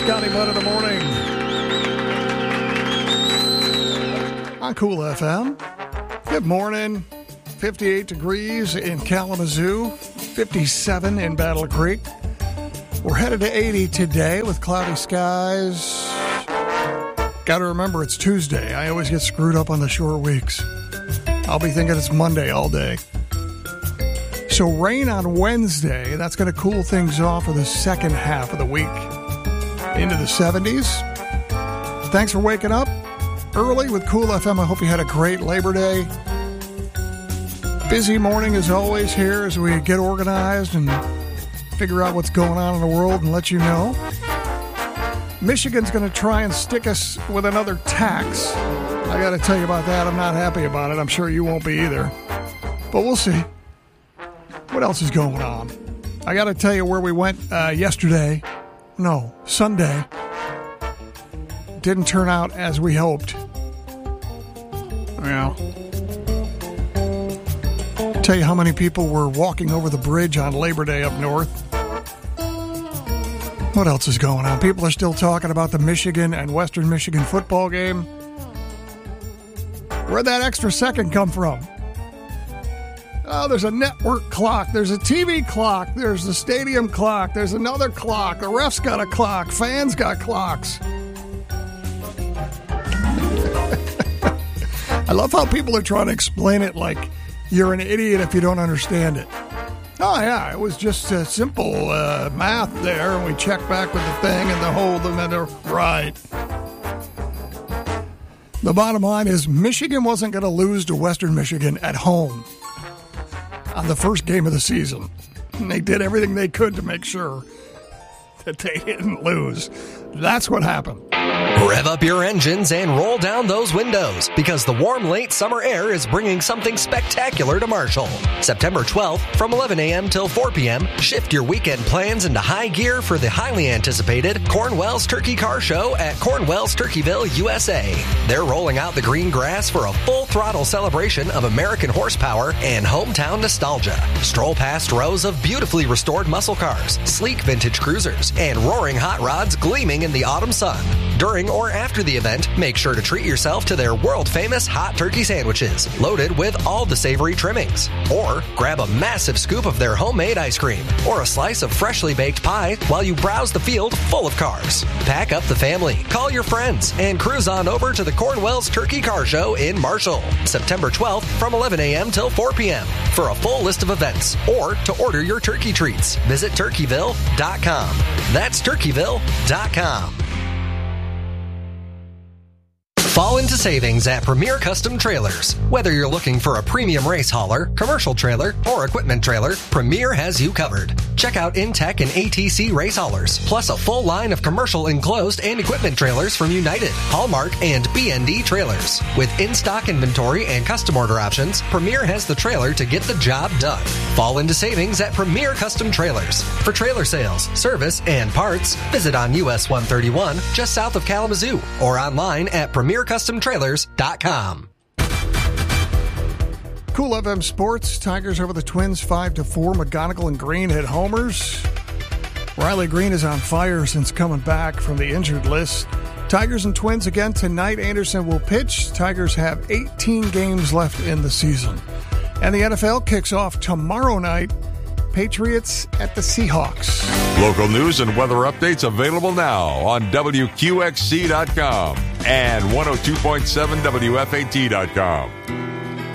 Scotty Butt in the morning on Cool FM. Good morning. 58 degrees in Kalamazoo, 57 in Battle Creek. We're headed to 80 today with cloudy skies. Got to remember it's Tuesday. I always get screwed up on the short weeks. I'll be thinking it's Monday all day. So rain on Wednesday. That's going to cool things off for the second half of the week. Into the 70s. Thanks for waking up early with Cool FM. I hope you had a great Labor Day. Busy morning as always here as we get organized and figure out what's going on in the world and let you know. Michigan's going to try and stick us with another tax. I got to tell you about that. I'm not happy about it. I'm sure you won't be either. But we'll see. What else is going on? I got to tell you where we went yesterday. No, Sunday. Didn't turn out as we hoped. Well, tell you how many people were walking over the bridge on Labor Day up north. What else is going on? People are still talking about the Michigan and Western Michigan football game. Where'd that extra second come from? Oh, there's a network clock. There's a TV clock. There's the stadium clock. There's another clock. The refs got a clock. Fans got clocks. I love how people are trying to explain it like you're an idiot if you don't understand it. Oh, yeah, it was just a simple math there, and we checked back with the thing and the whole, right. The bottom line is Michigan wasn't going to lose to Western Michigan at home on the first game of the season. And they did everything they could to make sure that they didn't lose. That's what happened. Rev up your engines and roll down those windows because the warm late summer air is bringing something spectacular to Marshall. September 12th from 11 a.m. till 4 p.m., shift your weekend plans into high gear for the highly anticipated Cornwell's Turkey Car Show at Cornwell's Turkeyville, USA. They're rolling out the green grass for a full-throttle celebration of American horsepower and hometown nostalgia. Stroll past rows of beautifully restored muscle cars, sleek vintage cruisers, and roaring hot rods gleaming in the autumn sun. During or after the event, make sure to treat yourself to their world-famous hot turkey sandwiches, loaded with all the savory trimmings. Or grab a massive scoop of their homemade ice cream, or a slice of freshly baked pie while you browse the field full of cars. Pack up the family, call your friends, and cruise on over to the Cornwell's Turkey Car Show in Marshall, September 12th from 11 a.m. till 4 p.m. For a full list of events, or to order your turkey treats, visit Turkeyville.com. That's Turkeyville.com. Fall into savings at Premier Custom Trailers. Whether you're looking for a premium race hauler, commercial trailer, or equipment trailer, Premier has you covered. Check out Intech and ATC race haulers, plus a full line of commercial enclosed and equipment trailers from United, Hallmark, and BND Trailers. With in-stock inventory and custom order options, Premier has the trailer to get the job done. Fall into savings at Premier Custom Trailers. For trailer sales, service, and parts, visit on US 131 just south of Kalamazoo or online at PremierCustomTrailers.com. Cool FM Sports. Tigers over the Twins 5-4. McGonigal and Green hit homers. Riley Green is on fire since coming back from the injured list. Tigers and Twins again tonight. Anderson will pitch. Tigers have 18 games left in the season. And the NFL kicks off tomorrow night. Patriots at the Seahawks. Local news and weather updates available now on WQXC.com and 102.7 WFAT.com.